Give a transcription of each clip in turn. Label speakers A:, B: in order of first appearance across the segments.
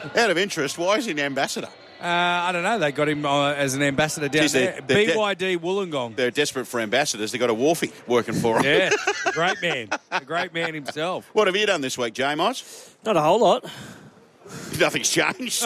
A: Out of interest, why is he an ambassador?
B: I don't know. They got him as an ambassador down there. BYD Wollongong.
A: They're desperate for ambassadors. They've got a Wharfie working for them.
B: Yeah, great man. A great man himself.
A: What have you done this week, J-Moz?
C: Not a whole lot.
A: Nothing's changed.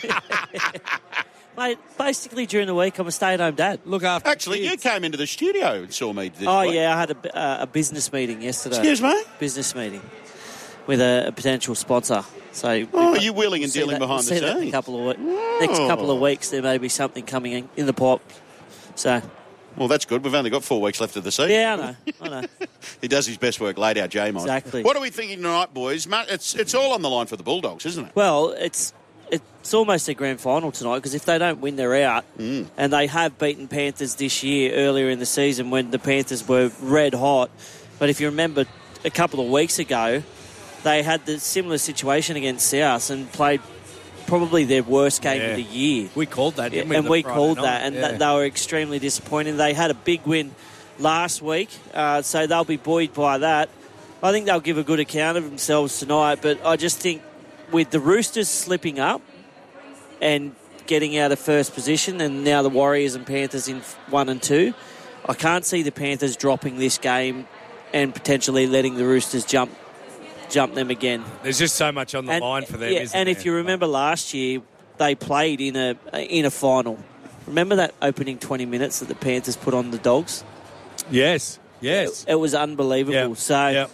C: Mate, basically during the week, I'm a stay-at-home dad.
B: Look after
A: Actually,
B: kids.
A: you came into the studio and saw me this week.
C: Yeah, I had a business meeting yesterday.
A: Excuse me?
C: Business meeting with a potential sponsor. So,
A: are you wheeling and dealing behind the scenes?
C: Next couple of weeks, there may be something coming in the pipe. So,
A: well, that's good. We've only got 4 weeks left of the season.
C: Yeah, I know.
A: He does his best work laid out, J-Moz.
C: Exactly.
A: What are we thinking tonight, boys? It's all on the line for the Bulldogs, isn't it?
C: Well, it's almost a grand final tonight because if they don't win, they're out. And they have beaten Panthers this year earlier in the season when the Panthers were red hot. But if you remember a couple of weeks ago, they had the similar situation against South and played probably their worst game of the year.
B: We called that, didn't we?
C: And we called that, and they were extremely disappointing. They had a big win last week, so they'll be buoyed by that. I think they'll give a good account of themselves tonight, but I just think with the Roosters slipping up and getting out of first position, and now the Warriors and Panthers in 1 and 2, I can't see the Panthers dropping this game and potentially letting the Roosters jump them again.
B: There's just so much on the line for them, isn't
C: and
B: there?
C: if you remember last year, they played in a final. Remember that opening 20 minutes that the Panthers put on the Dogs?
B: Yes.
C: It was unbelievable.
B: Yep.
C: So
B: Yep.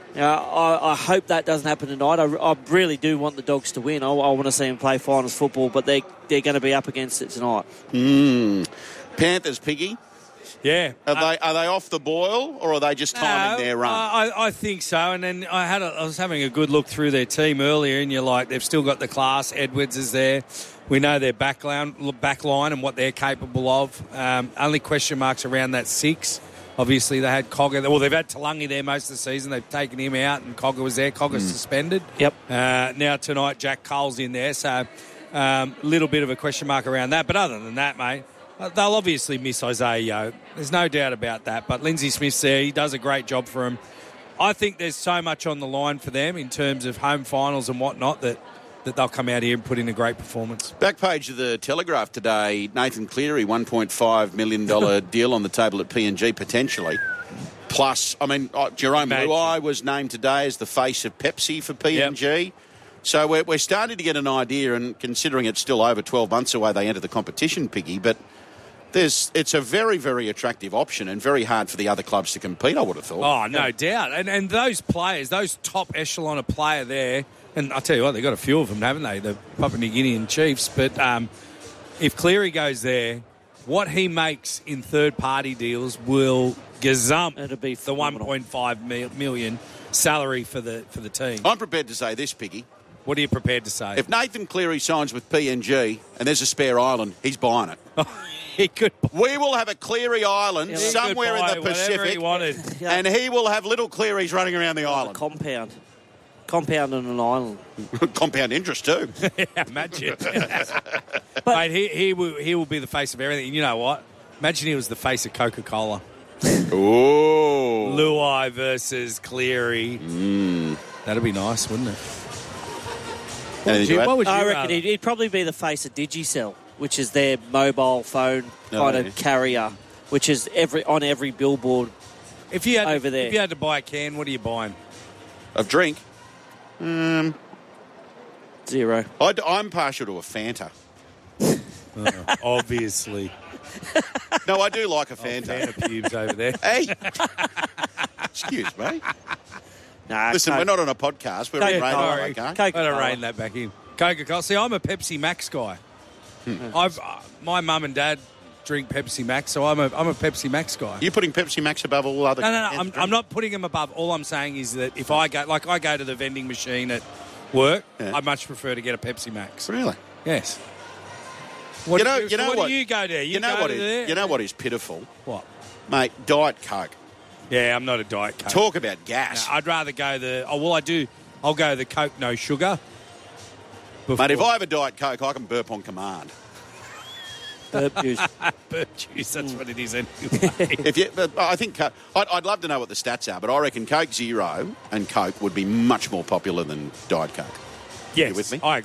C: I hope that doesn't happen tonight. I really do want the Dogs to win. I want to see them play finals football, but they're going to be up against it tonight.
A: Panthers, Piggy.
B: Yeah.
A: Are they off the boil, or are they just timing their run?
B: I think so. And then I was having a good look through their team earlier, and you're like, they've still got the class. Edwards is there. We know their back line and what they're capable of. Only question marks around that 6. Obviously, they had Cogger. Well, they've had Talangi there most of the season. They've taken him out, and Cogger was there. Cogger's suspended.
C: Yep.
B: Now tonight, Jack Cole's in there. So a little bit of a question mark around that. But other than that, mate, they'll obviously miss Isaiah Yeo. There's no doubt about that. But Lindsay Smith's there. He does a great job for them. I think there's so much on the line for them in terms of home finals and whatnot that they'll come out here and put in a great performance. Back
A: page of the Telegraph today, Nathan Cleary, $1.5 million deal on the table at PNG potentially. Plus, Jerome Luai was named today as the face of Pepsi for PNG. Yep. So we're starting to get an idea, and considering it's still over 12 months away, they enter the competition, Piggy, but it's a very, very attractive option and very hard for the other clubs to compete, I would have thought.
B: Oh, no doubt. And those players, those top echelon of player there, and I'll tell you what, they've got a few of them, haven't they? The Papua New Guinean Chiefs. But if Cleary goes there, what he makes in third-party deals will gazump the 1.5 million salary for the team.
A: I'm prepared to say this, Piggy.
B: What are you prepared to say?
A: If Nathan Cleary signs with PNG and there's a spare island, he's buying it.
B: He could.
A: We will have a Cleary Island somewhere in the Pacific, and he will have little Clearys running around the island.
C: Compound on an island.
A: Compound interest too.
B: Imagine. Mate, he will be the face of everything. You know what? Imagine he was the face of Coca-Cola.
A: Oh.
B: Luai versus Cleary. That'd be nice, wouldn't it? What would you
C: I reckon he'd probably be the face of Digicel, which is their mobile phone kind of carrier, which is on every billboard over there.
B: If you had to buy a can, what are you buying?
A: Of drink?
C: 0.
A: I'm partial to a Fanta.
B: Obviously.
A: No, I do like a Fanta.
B: Fan of pubes over there.
A: Hey! Excuse me.
C: Nah,
A: listen, we're not on a podcast. We're in radio, okay?
B: I don't rein that back in. Coca-Cola. See, I'm a Pepsi Max guy. My mum and dad drink Pepsi Max, so I'm a Pepsi Max guy.
A: You're putting Pepsi Max above all other...
B: No, I'm not putting them above. All I'm saying is that if I go to the vending machine at work, I'd much prefer to get a Pepsi Max.
A: Really?
B: Yes.
A: What do
B: you go there?
A: You know what is pitiful?
B: What?
A: Mate, Diet Coke.
B: Yeah, I'm not a Diet Coke.
A: Talk about gas.
B: No, I'd rather go I'll go the Coke no sugar.
A: Mate, if I have a Diet Coke, I can burp on command.
C: Burp juice.
B: Burp juice, that's what it is anyway.
A: I think I'd love to know what the stats are, but I reckon Coke Zero and Coke would be much more popular than Diet Coke.
B: Yes,
A: you with me?
B: I agree.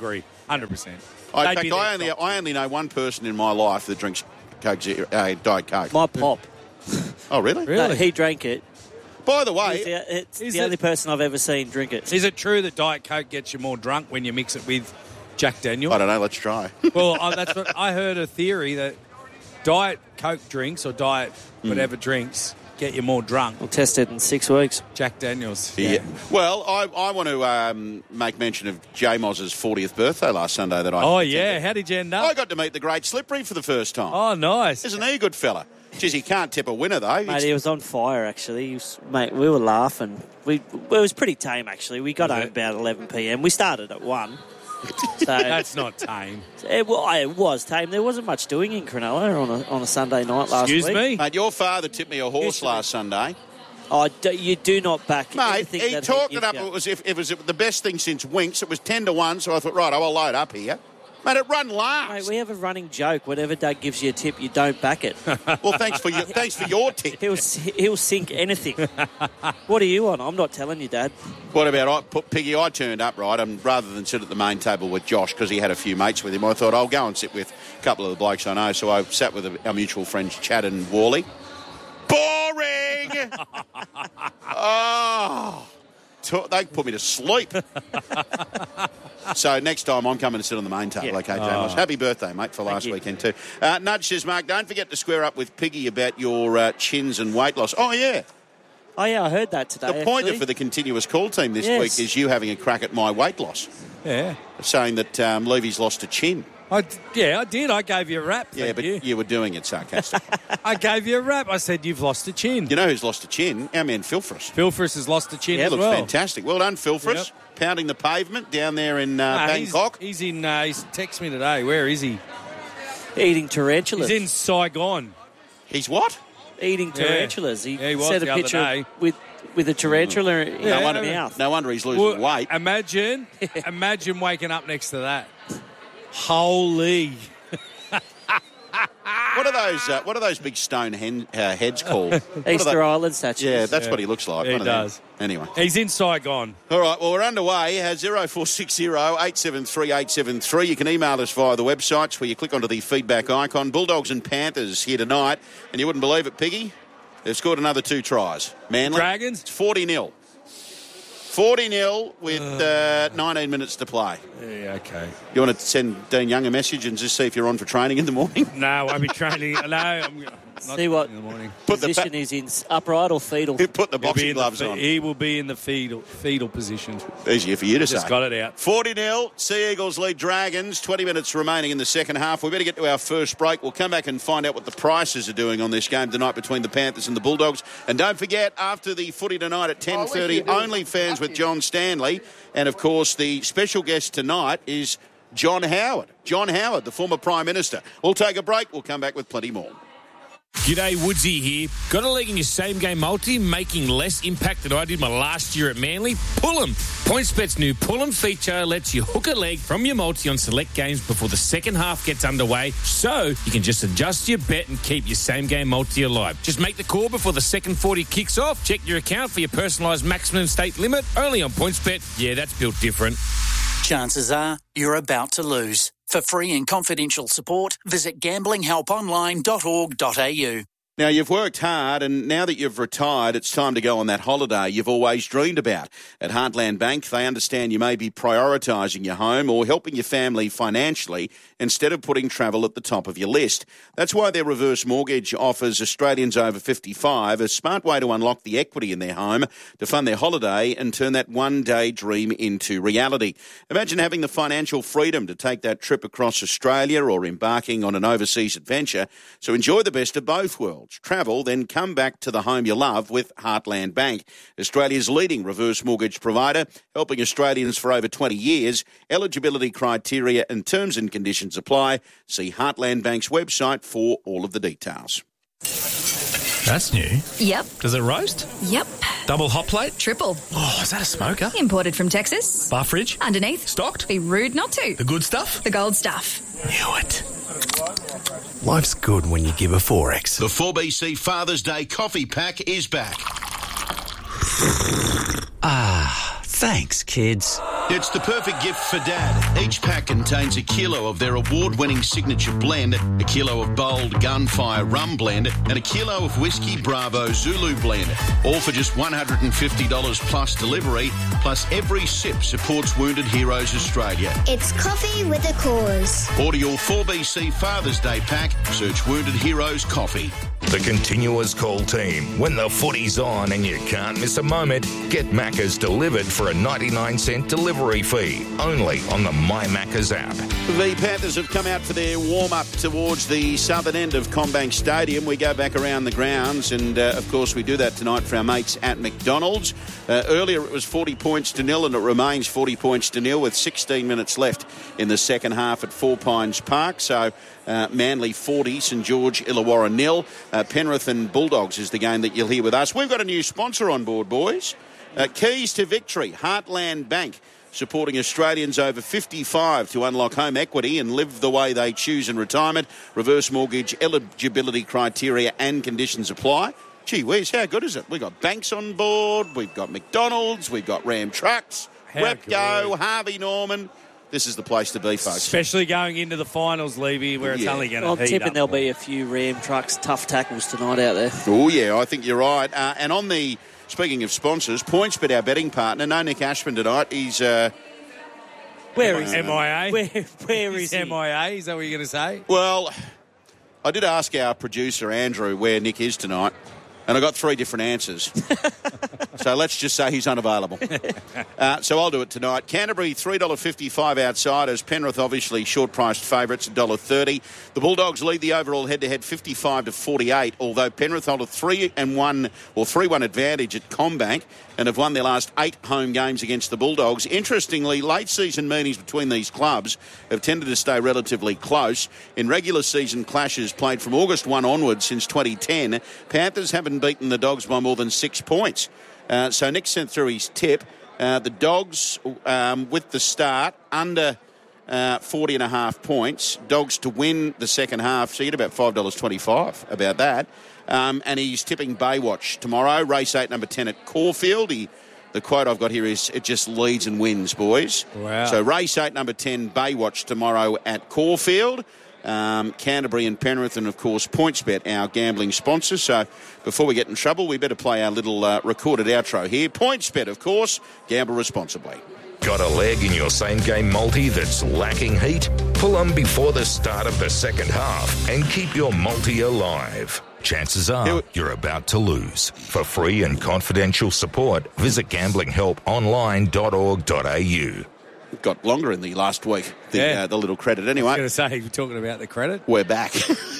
B: 100%.
A: I only know one person in my life that drinks Coke Diet Coke.
C: My pop.
A: Oh, really?
C: No, he drank it.
A: By the way,
C: it's the only person I've ever seen drink it.
B: Is it true that Diet Coke gets you more drunk when you mix it with Jack Daniel?
A: I don't know. Let's try.
B: Well, that's what I heard, a theory that Diet Coke drinks or Diet whatever drinks get you more drunk.
C: We'll test it in 6 weeks.
B: Jack Daniels.
A: Yeah. Well, I want to make mention of J-Moz's 40th birthday last Sunday that I attended.
B: How did you end up?
A: I got to meet the great Slippery for the first time.
B: Oh, nice.
A: Isn't he a good fella? Geez, he can't tip a winner, though.
C: Mate, he was on fire, actually. Mate, we were laughing. It was pretty tame, actually. We got home about 11 p.m. We started at 1. So,
B: that's not tame.
C: It was tame. There wasn't much doing in Cronulla on a Sunday night last week.
B: Excuse me?
A: Mate, your father tipped me a horse last Sunday.
C: Oh, you do not back anything.
A: Mate, he talked it up. It was the best thing since Winks. It was 10-1, so I thought, right, I'll load up here. Mate, it run last.
C: Mate, we have a running joke. Whenever Doug gives you a tip, you don't back it.
A: Well, thanks for your tip.
C: He'll sink anything. What are you on? I'm not telling you, Dad.
A: What about Piggy? I turned up, right, and rather than sit at the main table with Josh, because he had a few mates with him, I thought I'll go and sit with a couple of the blokes I know. So I sat with our mutual friends, Chad and Wally. Boring! They put me to sleep. So next time I'm coming to sit on the main table, okay, James? Happy birthday, mate, for last weekend too. Nudge says, Mark, don't forget to square up with Piggy about your chins and weight loss. Oh, yeah.
C: Oh, yeah, I heard that today.
A: The pointer for the continuous call team this week is you having a crack at my weight loss.
B: Yeah.
A: Saying that Levy's lost a chin.
B: I did. I gave you a rap.
A: Yeah, but you were doing it sarcastic.
B: I gave you a rap. I said, you've lost a chin.
A: You know who's lost a chin? Our man Philfris.
B: Philfris has lost a chin as
A: looks
B: well.
A: Fantastic. Well done, Philfris. Yep. Pounding the pavement down there in Bangkok.
B: He's in, he's texted me today. Where is he?
C: Eating tarantulas.
B: He's in Saigon.
A: He's what?
C: Eating tarantulas.
B: He was
C: sent a picture with a tarantula in his mouth.
A: No wonder he's losing weight.
B: Imagine waking up next to that. Holy.
A: What are those big stone heads called?
C: Easter Island statues.
A: Yeah, that's what he looks like.
B: He does.
A: Anyway.
B: He's in Saigon.
A: All right, well, we're underway. 0460 873 873. You can email us via the websites where you click onto the feedback icon. Bulldogs and Panthers here tonight. And you wouldn't believe it, Piggy, they've scored another 2 tries. Manly.
B: Dragons?
A: It's 40-0. 40-0 with 19 minutes to play.
B: Yeah, okay.
A: You want to send Dean Young a message and just see if you're on for training in the morning?
B: No, I won't be training. No, I'm not.
C: See what
B: in the morning.
C: Position he's in, upright or fetal?
A: Put the boxing gloves on.
B: He will be in the fetal position.
A: Easier for you to say.
B: Just got it out.
A: 40-0. Sea Eagles lead Dragons. 20 minutes remaining in the second half. We better get to our first break. We'll come back and find out what the prices are doing on this game tonight between the Panthers and the Bulldogs. And don't forget, after the footy tonight at 10:30, OnlyFans with John Stanley. And, of course, the special guest tonight is John Howard. John Howard, the former Prime Minister. We'll take a break. We'll come back with plenty more.
D: G'day, Woodsy here. Got a leg in your same-game multi, making less impact than I did my last year at Manly? Pull 'em. PointsBet's new Pull 'em feature lets you hook a leg from your multi on select games before the second half gets underway, so you can just adjust your bet and keep your same-game multi alive. Just make the call before the second 40 kicks off. Check your account for your personalised maximum stake limit. Only on PointsBet. Yeah, that's built different.
E: Chances are you're about to lose. For free and confidential support, visit gamblinghelponline.org.au.
A: Now, you've worked hard, and now that you've retired, it's time to go on that holiday you've always dreamed about. At Heartland Bank, they understand you may be prioritising your home or helping your family financially instead of putting travel at the top of your list. That's why their reverse mortgage offers Australians over 55 a smart way to unlock the equity in their home to fund their holiday and turn that one-day dream into reality. Imagine having the financial freedom to take that trip across Australia or embarking on an overseas adventure. So enjoy the best of both worlds. Travel, then come back to the home you love with Heartland Bank, Australia's leading reverse mortgage provider, helping Australians for over 20 years. Eligibility criteria and terms and conditions apply. See Heartland Bank's website for all of the details.
F: That's new.
G: Yep.
F: Does it roast?
G: Yep.
F: Double hot plate?
G: Triple.
F: Oh, is that a smoker?
G: Imported from Texas.
F: Bar fridge?
G: Underneath.
F: Stocked?
G: Be rude not to.
F: The good stuff?
G: The gold stuff.
F: Knew it. Life's good when you give a 4X.
A: The 4BC Father's Day coffee pack is back.
H: Ah, thanks, kids.
A: It's the perfect gift for Dad. Each pack contains a kilo of their award-winning signature blend, a kilo of bold Gunfire Rum Blend, and a kilo of Whiskey Bravo Zulu Blend. All for just $150 plus delivery, plus every sip supports Wounded Heroes Australia.
H: It's coffee with a cause.
A: Order your 4BC Father's Day pack. Search Wounded Heroes Coffee.
I: The Continuous Call team. When the footy's on and you can't miss a moment, get Macca's delivered for a 99-cent delivery fee. Only on the My Macca's app.
A: The Panthers have come out for their warm-up towards the southern end of CommBank Stadium. We go back around the grounds and, of course, we do that tonight for our mates at McDonald's. Earlier it was 40 points to nil and it remains 40 points to nil with 16 minutes left in the second half at Four Pines Park. So Manly 40, St George Illawarra nil. Penrith and Bulldogs is the game that you'll hear with us. We've got a new sponsor on board, boys. Keys to Victory, Heartland Bank, supporting Australians over 55 to unlock home equity and live the way they choose in retirement. Reverse mortgage eligibility criteria and conditions apply. Gee whiz, how good is it? We've got banks on board, we've got McDonald's, we've got Ram Trucks, Repco, Harvey Norman. This is the place to be, folks.
B: Especially going into the finals, Levy, where it's only going to heat up.
C: I'm tipping there'll be a few Ram Trucks tough tackles tonight out there.
A: Oh, yeah, I think you're right. And on the, speaking of sponsors, PointsBet, our betting partner, no Nick Ashman tonight. He's...
C: Where is he?
B: MIA?
C: Where is he?
B: MIA, is that what you're going to say?
A: Well, I did ask our producer, Andrew, where Nick is tonight, and I got 3 different answers. So let's just say he's unavailable. So I'll do it tonight. Canterbury, $3.55 outsiders. Penrith, obviously, short-priced favourites, $1.30. The Bulldogs lead the overall head-to-head 55-48, although Penrith hold a 3-1 advantage at CommBank and have won their last 8 home games against the Bulldogs. Interestingly, late-season meetings between these clubs have tended to stay relatively close. In regular season clashes played from August 1 onwards since 2010, Panthers haven't beaten the Dogs by more than 6 points. So Nick sent through his tip. The Dogs, with the start, under 40.5 points. Dogs to win the second half. So you get about $5.25 about that. And he's tipping Baywatch tomorrow. Race 8, number 10 at Caulfield. The quote I've got here is, it just leads and wins, boys.
B: Wow.
A: So race 8, number 10, Baywatch tomorrow at Caulfield. Canterbury and Penrith, and of course PointsBet, our gambling sponsor. So before we get in trouble, we better play our little recorded outro here. PointsBet, of course, gamble responsibly.
I: Got a leg in your same-game multi that's lacking heat? Pull them before the start of the second half and keep your multi alive. Chances are you're about to lose. For free and confidential support, visit gamblinghelponline.org.au.
A: Got longer in the last week, the little credit. Anyway,
B: I was going to say, you're talking about the credit.
A: We're back.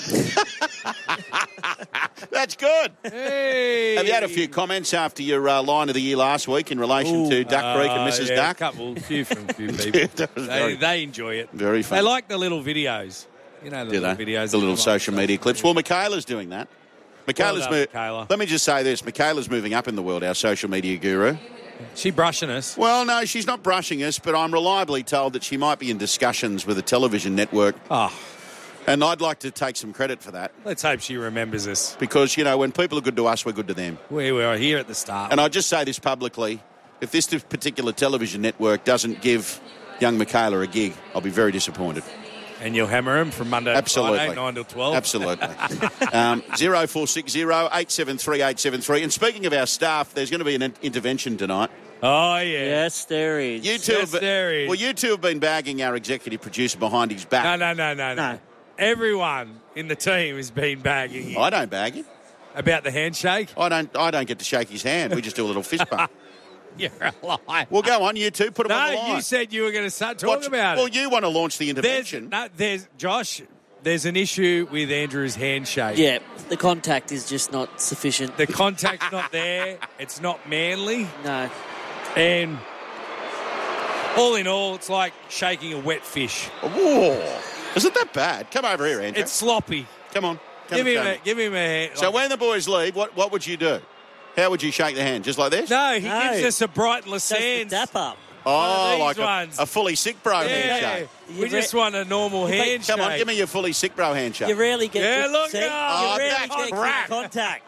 A: That's good.
B: Hey.
A: Have you had a few comments after your line of the year last week in relation to Duck Creek and Mrs. Duck?
B: A few from a few people. They enjoy it.
A: Very fun.
B: They like the little videos. You know, the little videos.
A: The little social media clips. Well, Michaela's doing that.
B: Michaela.
A: Let me just say this. Michaela's moving up in the world, our social media guru.
B: She brushing us?
A: Well, no, she's not brushing us, but I'm reliably told that she might be in discussions with a television network.
B: Oh.
A: And I'd like to take some credit for that.
B: Let's hope she remembers us.
A: Because, you know, when people are good to us, we're good to them.
B: We were here at the start.
A: And I just say this publicly. If this particular television network doesn't give young Michaela a gig, I'll be very disappointed.
B: And you'll hammer him from Monday to Friday, 9 till 12.
A: Absolutely. 0460 873 873. And speaking of our staff, there's going to be an intervention tonight.
B: Oh, yeah.
C: Yes, there is.
A: You two Well, you two have been bagging our executive producer behind his back.
B: No. Everyone in the team has been bagging him.
A: I don't bag him.
B: About the handshake?
A: I don't get to shake his hand. We just do a little fist bump.
B: You're a liar.
A: Well, go on, you two. Put him on the line.
B: No, you said you were going to start talking about it.
A: Well, you want to launch the intervention.
B: Josh, there's an issue with Andrew's handshake.
C: Yeah, the contact is just not sufficient.
B: The contact's not there. It's not manly.
C: No.
B: And all in all, it's like shaking a wet fish.
A: Whoa. Is it that bad? Come over here, Andrew.
B: It's sloppy.
A: Come on.
B: Give him a hand.
A: So when the boys leave, what would you do? How would you shake the hand? Just like this?
B: No, he gives us a Brighton Sands.
C: Dap up.
A: Oh, like
B: ones.
A: a fully sick bro handshake.
B: We just want a normal handshake.
A: Come on, give me your fully sick bro handshake.
C: You rarely get
B: that's
C: contact.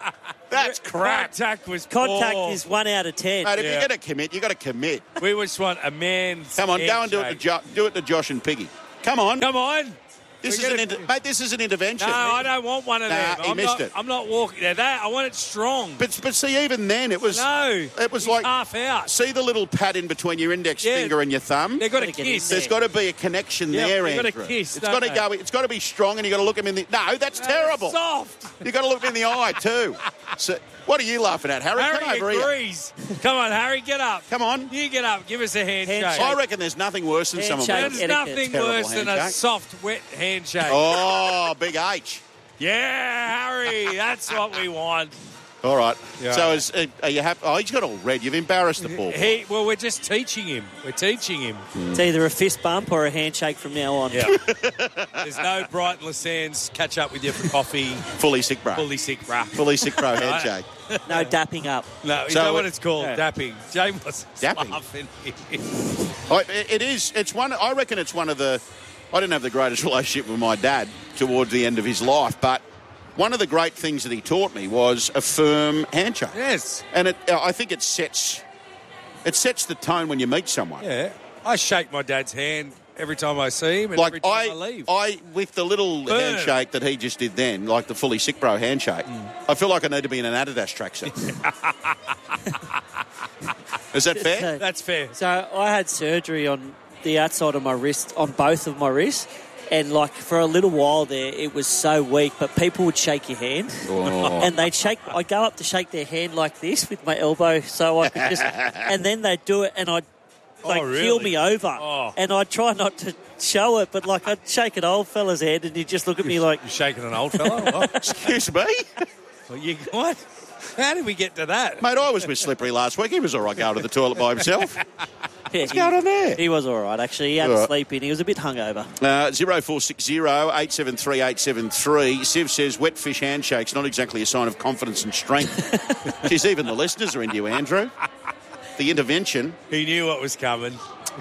A: That's crap.
B: Contact was
C: Contact
B: poor.
C: is 1 out of 10.
A: Mate, if
B: Yeah.
A: you're going to commit, you've got to commit.
B: We just want a man's
A: Come on, go and do it do it to Josh and Piggy. Come on.
B: Come on.
A: This is mate, this is an intervention.
B: No, I don't want one of them.
A: He missed it.
B: I'm not walking there. I want it strong.
A: But see, even then, it was
B: He's
A: like
B: half out.
A: See the little pad in between your index finger and your thumb.
B: They've got to
C: Gotta get in
B: kiss.
C: there.
A: There's got to be a connection there,
B: they've got
A: Andrew.
B: to kiss,
A: It's got to
B: don't
A: go. It's got to be strong, and you got to look him in the. No, that's terrible.
B: Soft.
A: You got to look him in the eye too. So, what are you laughing at, Harry? Come
B: Harry
A: over here.
B: agrees. Come on, Harry, get up.
A: Come on.
B: You get up. Give us a handshake.
A: I reckon there's nothing worse than someone.
C: Handshake.
B: There's
C: etiquette.
B: nothing
A: Terrible
B: worse than a
A: handshake.
B: soft, wet handshake.
A: Oh, big H.
B: Yeah, Harry, that's what we want.
A: All right.
B: Yeah.
A: So, are you happy? Oh, he's got all red. You've embarrassed the poor boy.
B: Well, we're just teaching him. We're teaching him.
C: It's either a fist bump or a handshake from now on.
B: Yeah. There's no Brighton Lassans catch up with you for coffee.
A: Fully sick, bro.
B: Fully sick, bruh.
A: Fully sick, bro. Handshake.
C: No dapping up.
B: No, is
A: So
B: that what it's called?
C: Yeah.
B: Dapping. James was
A: Dapping?
B: laughing.
A: It is. It's one. I reckon it's one of the. I didn't have the greatest relationship with my dad towards the end of his life, but one of the great things that he taught me was a firm handshake.
B: Yes.
A: And I think it sets the tone when you meet someone.
B: Yeah. I shake my dad's hand every time I see him and every
A: Like
B: time I leave.
A: with the little
B: Firm.
A: handshake that he just did then, like the fully sick bro handshake, I feel like I need to be in an Adidas tracksuit. Is that fair?
B: That's fair.
C: So I had surgery on the outside of my wrist, on both of my wrists. And, like, for a little while there, it was so weak, but people would shake your hand.
A: Oh.
C: And they'd shake, I'd go up to shake their hand like this with my elbow so I could just, and then they'd do it and I'd, like,
B: really?
C: keel me over.
B: Oh.
C: And I'd try not to show it, but, like, I'd shake an old fella's hand and he'd just look at me like,
B: You're shaking an old fellow? What?
A: Excuse me?
B: What? How did we get to that?
A: Mate, I was with Slippery last week. He was all right going to the toilet by himself.
C: yeah,
A: What's going on there?
C: He was all right, actually. He had
A: All
C: a
A: right.
C: sleep in. He was a bit hungover.
A: 0460 873 873. Siv says, wet fish handshake's not exactly a sign of confidence and strength. Geez, even the listeners are into you, Andrew. The intervention.
B: He knew what was coming.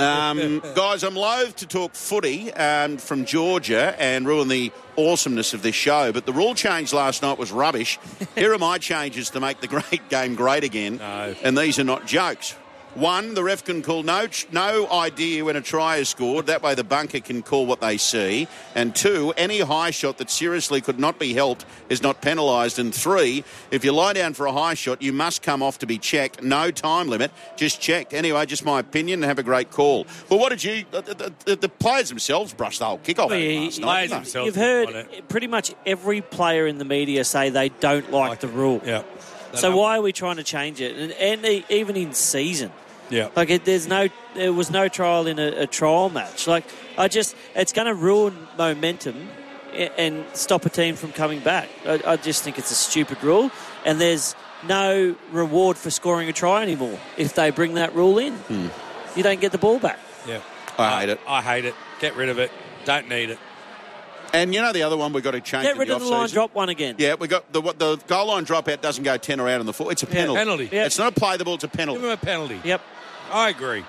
A: Guys, I'm loath to talk footy from Georgia and ruin the awesomeness of this show, but the rule change last night was rubbish. Here are my changes to make the great game great again,
B: No.
A: and these are not jokes. One, the ref can call no idea when a try is scored. That way the bunker can call what they see. And two, any high shot that seriously could not be helped is not penalised. And three, if you lie down for a high shot, you must come off to be checked. No time limit, just checked. Anyway, just my opinion. Have a great call. Well, what did you... The players themselves brushed the whole kick-off.
C: Well,
B: Players themselves
C: You've
B: didn't want
C: heard
B: it.
C: pretty much every player in the media say they don't like the rule.
B: Yeah.
C: So why are we trying to change it? And even in season,
B: Yeah.
C: like there was no trial in a trial match. Like it's going to ruin momentum and stop a team from coming back. I just think it's a stupid rule, and there's no reward for scoring a try anymore if they bring that rule in. You don't get the ball back.
B: Yeah.
A: I hate it.
B: I hate it. Get rid of it. Don't need it.
A: And you know the other one we've got to change
C: Get
A: in
C: rid
A: the
C: of the line
A: off-season?
C: drop one again.
A: Yeah, we got the goal line dropout doesn't go 10 or out on the foot. It's a penalty.
B: penalty.
C: Yeah.
A: It's not a play the ball, it's a
B: Give
A: penalty.
B: him a penalty.
C: Yep.
B: I agree.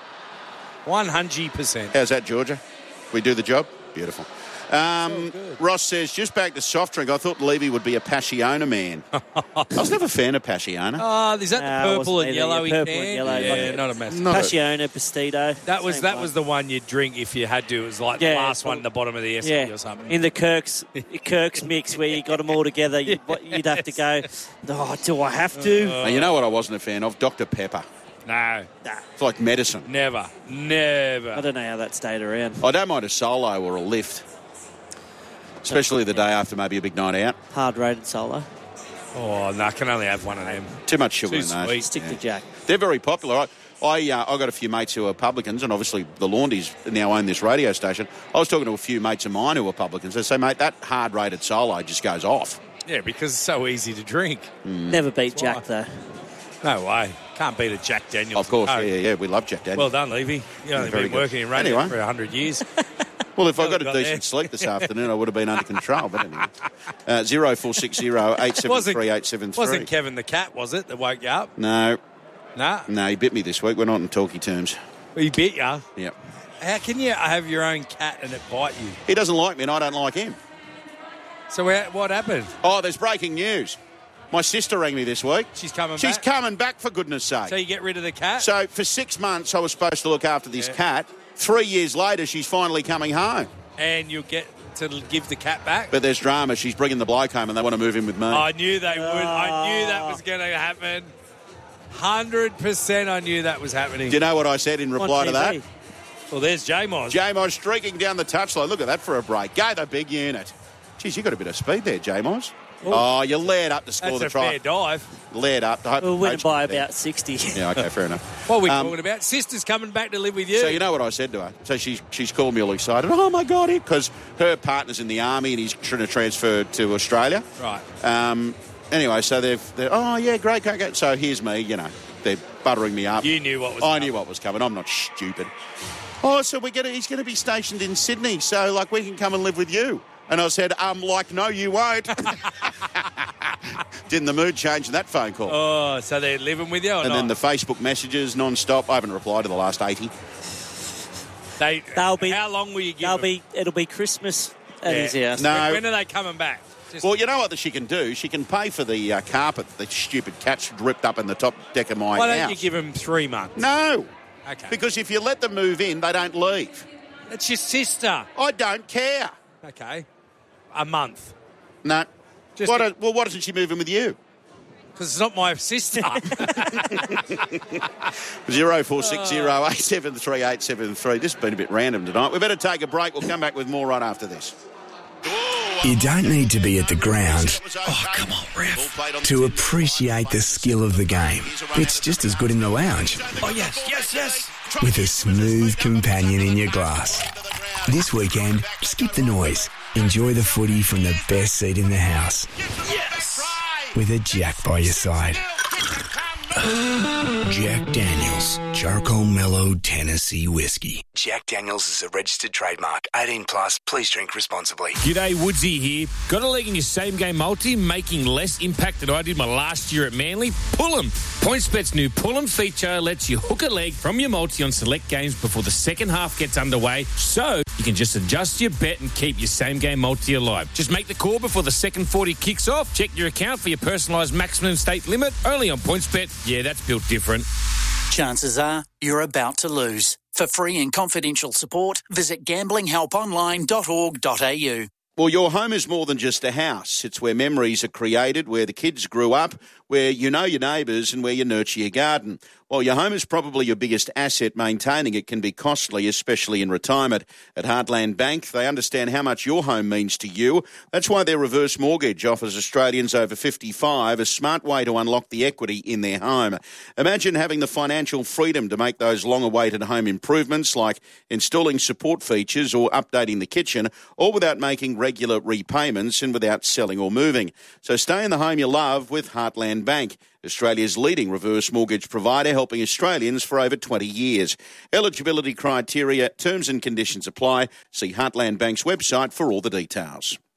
B: 100%.
A: How's that, Georgia? We do the job? Beautiful. Ross says, just back to soft drink. I thought Levy would be a Passiona man. I was never a fan of Passiona.
B: Oh, is that
C: No,
B: the
C: it
B: purple
C: wasn't
B: and
C: either.
B: yellowy
C: Yeah, purple
B: can?
C: and yellow,
B: Yeah,
C: like-
B: not a mess.
A: Not a-
C: Passiona, Pistido.
B: That was
C: same one.
B: the one you'd drink if you had to. It was like the
C: Yeah,
B: last one at the bottom of the Esky or something.
C: in the Kirk's mix where you got them all together, you'd have to go, oh, do I have to?
A: Now, you know what I wasn't a fan of? Dr. Pepper.
B: No,
A: It's like medicine.
B: never.
C: I don't know how that stayed around.
A: I don't mind a solo or a lift, especially the day after maybe a big night out.
C: Hard rated solo.
B: Oh, no, I can only have one of them.
A: Too much sugar
B: Too
A: in those.
B: sweet.
C: Stick to Jack.
A: They're very popular. I got a few mates who are publicans, and obviously the Laundies now own this radio station. I was talking to a few mates of mine who are publicans. They say, mate, that hard-rated solo just goes off.
B: Yeah, because it's so easy to drink.
C: Never beat Jack, though.
B: No way. Can't beat a Jack Daniels.
A: Of course,
B: No.
A: yeah, we love Jack Daniels.
B: Well done, Levy. You've only
A: Very
B: been
A: good.
B: working in radio
A: Anyway.
B: for 100 years.
A: Well, if I got a
B: got
A: decent
B: there.
A: sleep this afternoon, I would have been under control. But anyway, 0460 873 873.
B: Wasn't Kevin the cat, was it, that woke you up?
A: No,
B: Nah.
A: he bit me this week. We're not in talky terms.
B: He bit you.
A: Yep.
B: How can you have your own cat and it bite you?
A: He doesn't like me, and I don't like him.
B: So what happened?
A: Oh, there's breaking news. My sister rang me this week.
B: She's coming back?
A: She's coming back, for goodness sake.
B: So you get rid of the cat?
A: So for 6 months, I was supposed to look after this cat. 3 years later, she's finally coming home.
B: And you'll get to give the cat back?
A: But there's drama. She's bringing the bloke home and they want to move in with me.
B: I knew they would. I knew that was going to happen. 100% I knew that was happening.
A: Do you know what I said in reply to that?
B: Well, there's J-Moz.
A: J-Moz streaking down the touchline. Look at that for a break. Go the big unit. Geez, you got a bit of speed there, J-Moz. Oh, you layered up to score the try.
B: That's a fair dive.
A: Layered up.
C: We'll win by about 60.
A: Yeah, okay, fair enough.
B: What are we talking about? Sister's coming back to live with you.
A: So you know what I said to her? So she's called me all excited. Oh, my God, because her partner's in the army and he's trying to transfer to Australia.
B: Right.
A: Anyway, so they're oh, yeah, great. So here's me, they're buttering me up.
B: You knew what was
A: coming.
B: I
A: knew what was coming. I'm not stupid. Oh, so he's going to be stationed in Sydney, so, we can come and live with you. And I said, no, you won't. Didn't the mood change in that phone call?
B: Oh, so they're living with you or
A: And then the Facebook messages non-stop. I haven't replied to the last 80.
B: How long will you give them?
C: It'll be Christmas at his house.
A: No.
B: When are they coming back?
A: Well, you know what she can do? She can pay for the carpet the stupid cat's ripped up in the top deck of my house.
B: Why don't you give them 3 months?
A: No.
B: Okay.
A: Because if you let them move in, they don't leave.
B: It's your sister.
A: I don't care.
B: Okay. A month.
A: No. Why doesn't she move in with you?
B: Because it's not my sister.
A: 0460873873. This has been a bit random tonight. We better take a break. We'll come back with more right after this.
F: You don't need to be at the ground. Oh, come on, ref. To appreciate the skill of the game. It's just as good in the lounge.
D: Oh, yes.
F: With a smooth companion in your glass. This weekend, skip the noise. Enjoy the footy from the best seat in the house.
D: Yes!
F: With a Jack by your side. Jack Daniels, Charcoal Mellow Tennessee Whiskey. Jack Daniels is a registered trademark. 18 plus. Please drink responsibly.
D: G'day, Woodsy here. Got a leg in your same-game multi, making less impact than I did my last year at Manly? Pull 'em. PointsBet's new Pull 'em feature lets you hook a leg from your multi on select games before the second half gets underway, so you can just adjust your bet and keep your same-game multi alive. Just make the call before the second 40 kicks off. Check your account for your personalised maximum stake limit. Only on PointsBet. Yeah, that's built different.
E: Chances are you're about to lose. For free and confidential support, visit gamblinghelponline.org.au.
A: Well, your home is more than just a house. It's where memories are created, where the kids grew up, where you know your neighbours and where you nurture your garden. While your home is probably your biggest asset, maintaining it can be costly, especially in retirement. At Heartland Bank, they understand how much your home means to you. That's why their reverse mortgage offers Australians over 55 a smart way to unlock the equity in their home. Imagine having the financial freedom to make those long-awaited home improvements like installing support features or updating the kitchen, all without making regular repayments and without selling or moving. So stay in the home you love with Heartland Bank, Australia's leading reverse mortgage provider, helping Australians for over 20 years. Eligibility criteria, terms and conditions apply. See Heartland Bank's website for all the details.